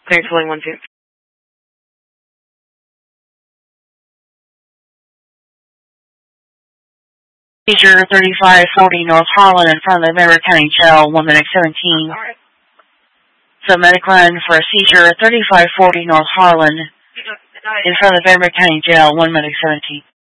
Clear to line 1-2. Seizure 3540 North Harlan in front of the Marion County Jail, 1 minute 17. Alright. So medical line for a seizure 3540 North Harlan in front of the Marion County Jail, 1 minute 17.